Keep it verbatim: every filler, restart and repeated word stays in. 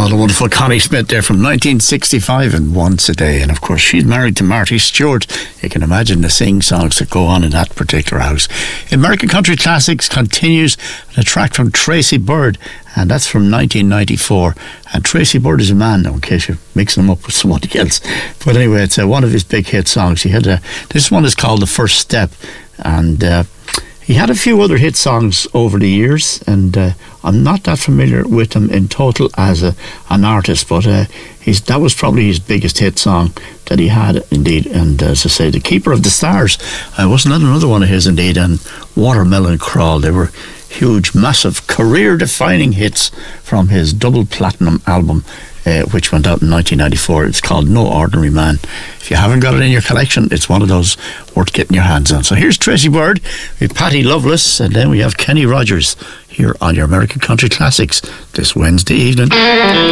Oh, the wonderful Connie Smith there from nineteen sixty-five and Once a Day. And of course, she's married to Marty Stewart. You can imagine the sing-songs that go on in that particular house. American Country Classics continues a track from Tracy Byrd, and that's from nineteen ninety-four. And Tracy Byrd is a man now, in case you're mixing him up with somebody else. But anyway, it's uh, one of his big hit songs. He had a, this one is called The First Step, and uh, he had a few other hit songs over the years, and uh, I'm not that familiar with him in total as a, an artist, but uh, he's, that was probably his biggest hit song that he had, indeed. And uh, as I say, The Keeper of the Stars, uh, wasn't that another one of his, indeed, and Watermelon Crawl. They were huge, massive, career-defining hits from his double platinum album, Uh, which went out in nineteen ninety-four. It's called No Ordinary Man. If you haven't got it in your collection, it's one of those worth getting your hands on. So here's Tracy Byrd with Patty Loveless, and then we have Kenny Rogers here on your American Country Classics this Wednesday evening.